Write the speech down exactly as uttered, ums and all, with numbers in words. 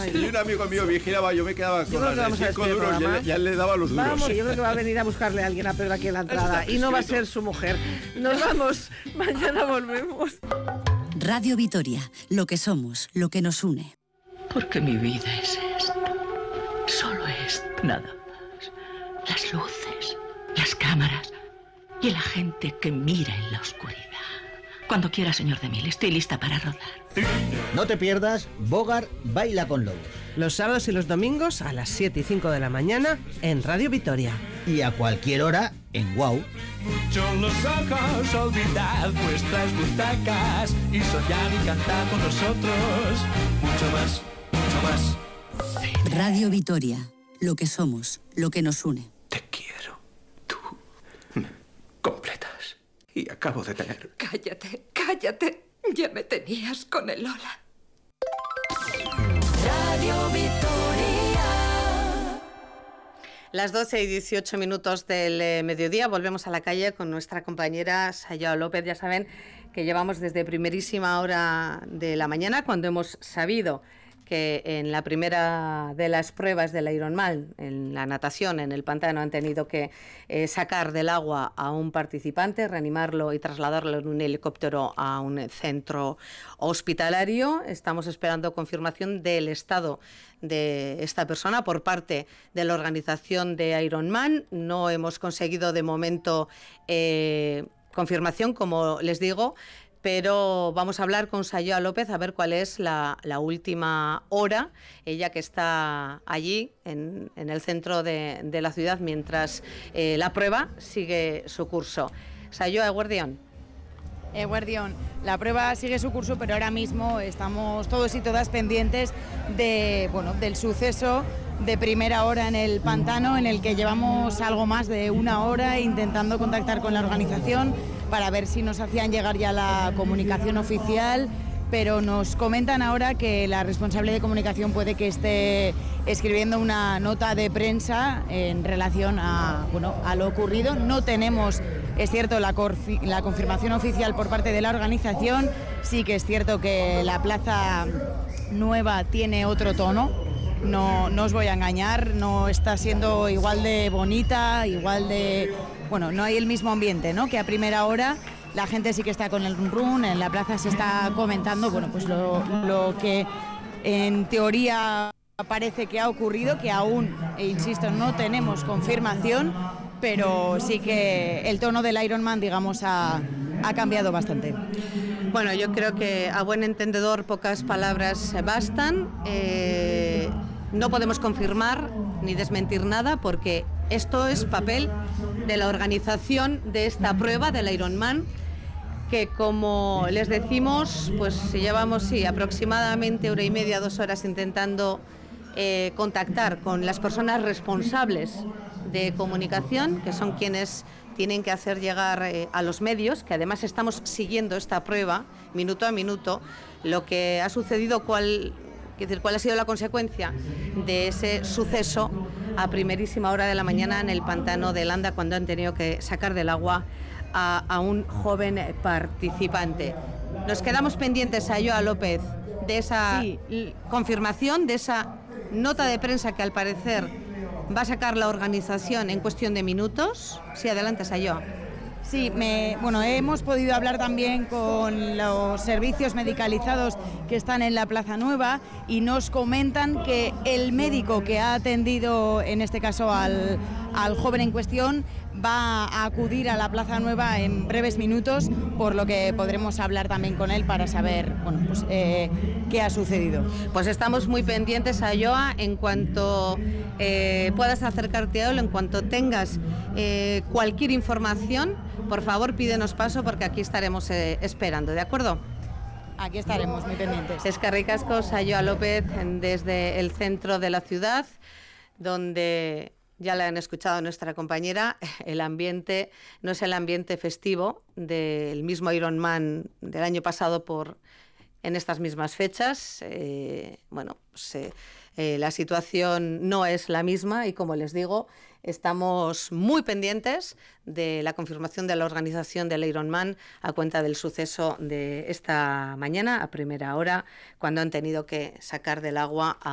Y un amigo mío vigilaba, yo me quedaba Yo con creo que las vamos de a cinco despedir el duros, ya programa. le, ya le daba los duros. Vamos, yo creo que va a venir a buscarle a alguien a Pedro aquí en la entrada. Y no va a ser su mujer. Nos vamos. Mañana volvemos. Radio Vitoria, lo que somos, lo que nos une. Porque mi vida es esto. Solo esto, nada más. Las luces, las cámaras y la gente que mira en la oscuridad. Cuando quiera, señor de Mil, estoy lista para rodar. No te pierdas Bogart Baila con Lobos. Los sábados y los domingos a las siete y cinco de la mañana en Radio Vitoria. Y a cualquier hora en Wow. Mucho los ojos, olvidad vuestras butacas y soñar y cantar con nosotros. Mucho más, mucho más. Radio Vitoria, lo que somos, lo que nos une. Te quiero. Tú me completas. Y acabo de tener... Cállate, cállate. Ya me tenías con el Lola. Radio Vitoria. Las doce y dieciocho minutos del eh, mediodía, volvemos a la calle con nuestra compañera Sayoa López. Ya saben que llevamos desde primerísima hora de la mañana, cuando hemos sabido que en la primera de las pruebas del Ironman, en la natación, en el pantano, han tenido que eh, sacar del agua a un participante, reanimarlo y trasladarlo en un helicóptero a un centro hospitalario. Estamos esperando confirmación del estado de esta persona por parte de la organización de Ironman. No hemos conseguido de momento eh, confirmación, como les digo, pero vamos a hablar con Sayoa López a ver cuál es la, la última hora, ella que está allí en, en el centro de, de la ciudad mientras eh, la prueba sigue su curso. Sayoa, eguerdión. Eguerdión, la prueba sigue su curso, pero ahora mismo estamos todos y todas pendientes de, bueno, del suceso de primera hora en el pantano, en el que llevamos algo más de una hora intentando contactar con la organización para ver si nos hacían llegar ya la comunicación oficial, pero nos comentan ahora que la responsable de comunicación puede que esté escribiendo una nota de prensa en relación a, bueno, a lo ocurrido. No tenemos, es cierto, la, corfi- la confirmación oficial por parte de la organización. Sí que es cierto que la Plaza Nueva tiene otro tono. No, no os voy a engañar, no está siendo igual de bonita, igual de... Bueno, no hay el mismo ambiente, ¿no?, que a primera hora. La gente sí que está con el run run, en la plaza se está comentando, bueno, pues lo, lo que en teoría parece que ha ocurrido, que aún, e insisto, no tenemos confirmación, pero sí que el tono del Ironman, digamos, ha, ha cambiado bastante. Bueno, yo creo que a buen entendedor pocas palabras bastan. Eh, no podemos confirmar ni desmentir nada porque esto es papel de la organización de esta prueba del Ironman, que, como les decimos, pues llevamos sí, aproximadamente hora y media, dos horas intentando eh, contactar con las personas responsables de comunicación, que son quienes tienen que hacer llegar eh, a los medios, que además estamos siguiendo esta prueba minuto a minuto, lo que ha sucedido, cuál, es decir, cuál ha sido la consecuencia de ese suceso a primerísima hora de la mañana en el pantano de Landa, cuando han tenido que sacar del agua a, a un joven participante. Nos quedamos pendientes, Sayoa López, de esa sí. confirmación, de esa nota de prensa que al parecer va a sacar la organización en cuestión de minutos. Sí, adelante, Sayoa. Sí, me, bueno, hemos podido hablar también con los servicios medicalizados que están en la Plaza Nueva y nos comentan que el médico que ha atendido, en este caso al, al joven en cuestión, va a acudir a la Plaza Nueva en breves minutos, por lo que podremos hablar también con él para saber, bueno, pues, eh, qué ha sucedido. Pues estamos muy pendientes, Sayoa, en cuanto eh, puedas acercarte a él, en cuanto tengas eh, cualquier información, por favor pídenos paso porque aquí estaremos eh, esperando, ¿de acuerdo? Aquí estaremos muy pendientes. Eskerrik asko, Sayoa López, desde el centro de la ciudad, donde... Ya la han escuchado nuestra compañera, el ambiente no es el ambiente festivo del mismo Ironman del año pasado por, en estas mismas fechas. Eh, bueno, pues, eh, eh, la situación no es la misma y, como les digo, estamos muy pendientes de la confirmación de la organización del Ironman a cuenta del suceso de esta mañana, a primera hora, cuando han tenido que sacar del agua a